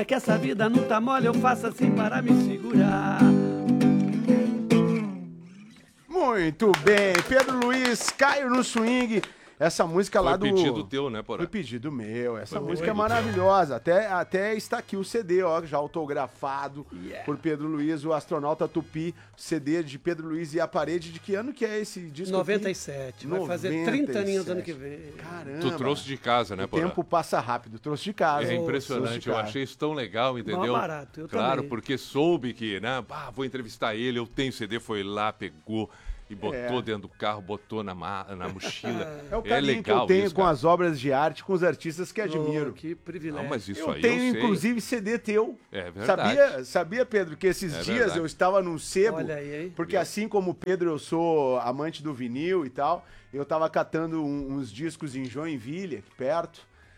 É que essa vida não tá mole, eu faço assim para me segurar. Muito bem, Pedro Luiz, Caio no Swing. Essa música lá do... Foi pedido teu, né, Porã? Foi pedido meu. Essa música é pedido maravilhosa. Até está aqui o CD, ó, já autografado por Pedro Luiz, o Astronauta Tupi, CD de Pedro Luiz e a Parede. De que ano que é esse disco? 97. Vai fazer 30 aninhos ano que vem. Caramba. Tu trouxe de casa, né, O Porã? tempo passa rápido. Trouxe de casa. É impressionante, Trouxe de eu casa. achei isso tão legal, entendeu? Mó barato, eu claro, também. porque soube que, né, vou entrevistar ele, eu tenho CD, foi lá, pegou e botou dentro do carro, botou na mochila. É o carinho legal que eu tenho isso, com cara. as obras de arte, com os artistas que admiro. Que privilégio. Não, mas isso Eu aí tenho, eu sei. inclusive, CD teu. É verdade. Sabia, Pedro, que esses dias verdade. eu estava num sebo, Olha aí, hein? porque assim como o Pedro, eu sou amante do vinil e tal, eu tava catando uns discos em Joinville, aqui perto,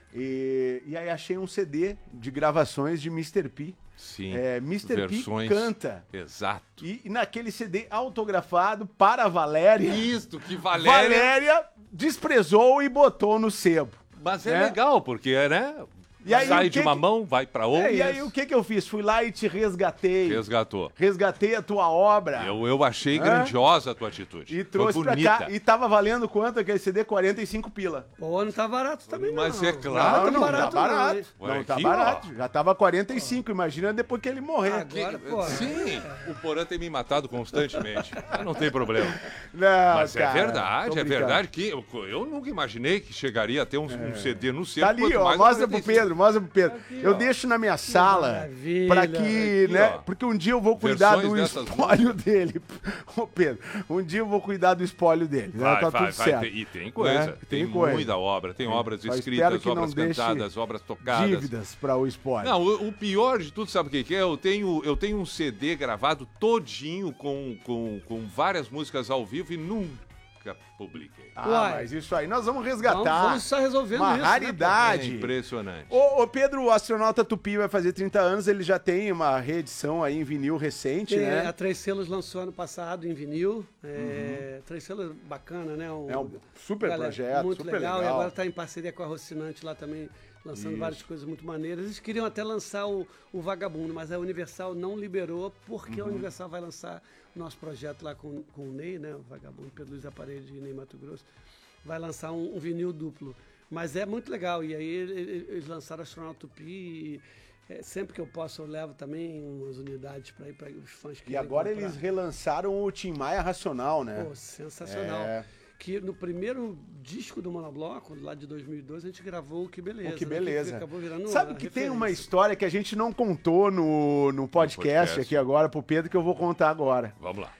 e aí achei um CD de gravações de Mr. P. Sim, Mr. versões. P canta. Exato. E naquele CD autografado para a Valéria, Isto, que Valéria... Valéria desprezou e botou no sebo. Mas é né? legal, porque, né, E aí, sai o de que uma que- mão, vai pra outra. E aí o que eu fiz? Fui lá e te resgatei. Resgatou. Resgatei a tua obra. Eu achei grandiosa a tua atitude. E trouxe Foi pra bonita. cá. E tava valendo quanto aquele CD? 45 pila. Pô, não tá barato também não. Mas é claro. não, barato tá barato. não, hein? Ué, Não, tá aqui, barato. ó. Já tava 45. Imagina depois que ele morrer. Agora, pô. Sim, o Porã tem me matado constantemente. Mas não tem problema. Não, Mas cara, é verdade, tô é brincando. verdade que eu nunca imaginei que chegaria a ter um CD no sebo. Tá ali, quanto ó. mais Mostra pro 45. Pedro, mostra pro Pedro. Eu deixo na minha sala maravilha. pra que, Aqui, né? ó. Porque um dia eu vou cuidar Versões do dessas espólio dele. Ô, Pedro, um dia eu vou cuidar do espólio dele. né? Vai, Tá vai, tudo vai. certo. E tem coisa. Né? Tem coisa. muita obra. Tem obras Só espero escritas, que não obras deixe cantadas, obras tocadas. Dívidas para o espólio. Não, o pior de tudo, sabe o que é? Eu tenho um CD gravado todinho com várias músicas ao vivo e nunca publiquei. Ah, mas isso aí nós vamos resgatar. Vamos só resolvendo uma isso, né, raridade. É impressionante. Ô, Pedro, o Astronauta Tupi vai fazer 30 anos, ele já tem uma reedição aí em vinil recente, né? A Três Selos lançou ano passado em vinil. Três Selos bacana, né? É um super projeto, muito super legal. E legal. agora está em parceria com a Rocinante lá também, lançando várias coisas muito maneiras. Eles queriam até lançar o Vagabundo, mas a Universal não liberou, porque a Universal vai lançar o nosso projeto lá com o Ney, né? O Vagabundo, Pedro Luiz Aparede e Ney Mato Grosso. Vai lançar um vinil duplo. Mas é muito legal. E aí eles lançaram Astronauta Tupi. Sempre que eu posso, eu levo também umas unidades para ir para os fãs que E agora comprar. eles relançaram o Tim Maia Racional, né? Pô, sensacional. É. Que no primeiro disco do Monobloco, lá de 2012, a gente gravou o Que Beleza. Pô, que né? beleza. acabou virando Sabe uma que tem uma referência. história que a gente não contou no podcast aqui agora pro Pedro, que eu vou contar agora. Vamos lá.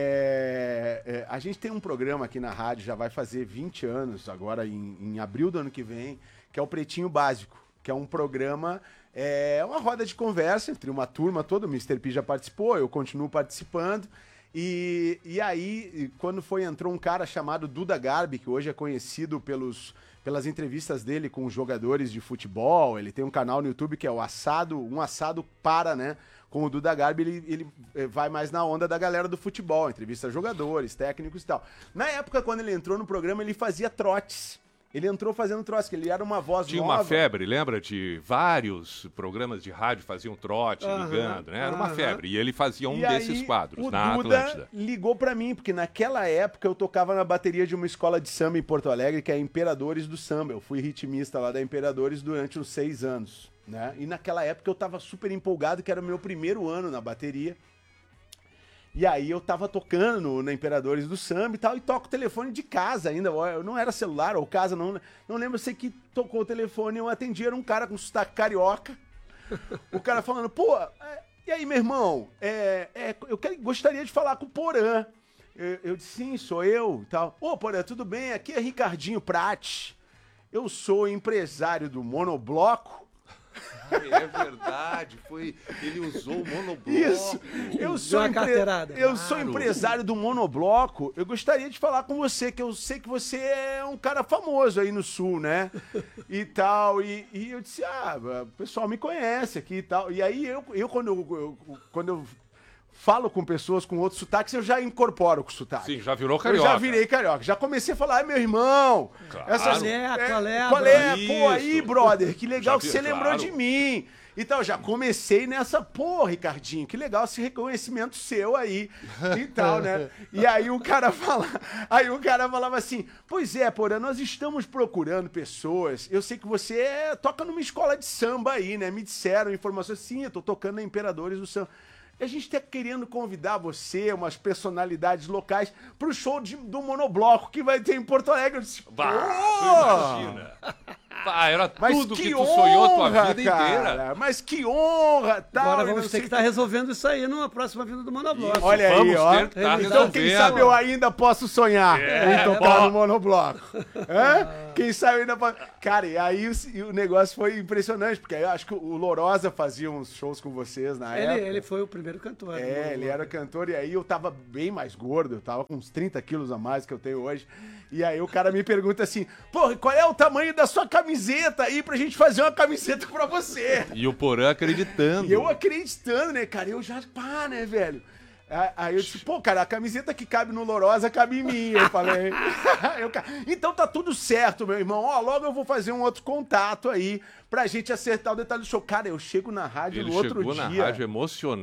A gente tem um programa aqui na rádio, já vai fazer 20 anos, agora em abril do ano que vem, que é o Pretinho Básico, que é um programa, uma roda de conversa entre uma turma toda, o Mr. P já participou, eu continuo participando, e aí, quando entrou um cara chamado Duda Garbi, que hoje é conhecido pelas entrevistas dele com jogadores de futebol, ele tem um canal no YouTube que é o Assado, né? Com o Duda Garbi, ele vai mais na onda da galera do futebol, entrevista jogadores, técnicos e tal. Na época, quando ele entrou no programa, ele fazia trotes. Ele entrou fazendo trotes, que ele era uma voz Tinha nova. uma febre, lembra? De vários programas de rádio faziam trote, ligando, né? Era uma febre. E ele fazia um E desses aí, quadros o na Duda Atlântida. ligou pra mim, porque naquela época eu tocava na bateria de uma escola de samba em Porto Alegre, que é Imperadores do Samba. Eu fui ritmista lá da Imperadores durante uns 6 anos, né? E naquela época eu tava super empolgado, que era o meu primeiro ano na bateria. E aí eu tava tocando na Imperadores do Samba e tal, e toco o telefone de casa ainda, eu não era celular ou casa, não lembro, eu sei que tocou o telefone, eu atendi, era um cara com sotaque carioca, o cara falando, pô, e aí, meu irmão, gostaria de falar com o Porã. Eu disse, sim, sou eu e tal. Ô, Porã, tudo bem? Aqui é Ricardinho Prati, eu sou empresário do Monobloco. É verdade, ele usou o monobloco. Isso, eu sou, uma carteirada. sou empresário do Monobloco, eu gostaria de falar com você, que eu sei que você é um cara famoso aí no Sul, né? E tal, e eu disse, o pessoal me conhece aqui e tal. E aí quando eu falo com pessoas com outros sotaques, eu já incorporo com sotaque. Sim, já virou Eu carioca. já virei carioca. Já comecei a falar, ai, meu irmão. Claro. Qual Qual é? Pô, aí, Isso. brother, que legal que Já você vi, lembrou claro. de mim. Então, já comecei nessa, pô, Ricardinho, que legal esse reconhecimento seu aí e tal, né? E aí o cara falava assim, pois é, Porã, nós estamos procurando pessoas, eu sei que você toca numa escola de samba aí, né? Me disseram informações, sim, eu tô tocando na Imperadores do Samba. E a gente tá querendo convidar você, umas personalidades locais, pro show do Monobloco que vai ter em Porto Alegre. Eu disse, Imagina. Era mas tudo que que tu sonhou tua honra, vida cara, inteira. mas que honra, tal. Agora e vamos não ter sei que estar resolvendo isso aí numa próxima vinda do Monobloco. Olha aí, Vamos ó. ter que tá Então, quem resolvendo. sabe eu ainda posso sonhar em tocar no Monobloco. Hã? Quem sabe eu ainda posso... Cara, e aí o negócio foi impressionante, porque eu acho que o Lorosa fazia uns shows com vocês na época. Ele foi o primeiro cantor. do É, Monobloco. ele era cantor, e aí eu tava bem mais gordo, eu tava com uns 30 quilos a mais que eu tenho hoje. E aí o cara me pergunta assim, porra, qual é o tamanho da sua camiseta aí pra gente fazer uma camiseta pra você? E o Porã acreditando. E eu acreditando, né, cara? Eu já, pá, né, velho? Aí eu disse, pô, cara, a camiseta que cabe no Lorosa cabe em mim. Eu falei, então tá tudo certo, meu irmão. Ó, logo eu vou fazer um outro contato aí pra gente acertar o detalhe do show. Cara, eu chego na rádio Ele no outro chegou dia. na rádio emocionado.